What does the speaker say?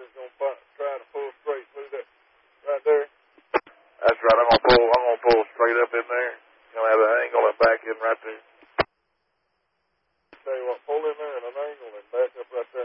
just gonna try to pull straight through that right there. That's right. I'm gonna pull straight up in there. Gonna have an angle and back in right there. Tell you what, pull in there at an angle and back up right there.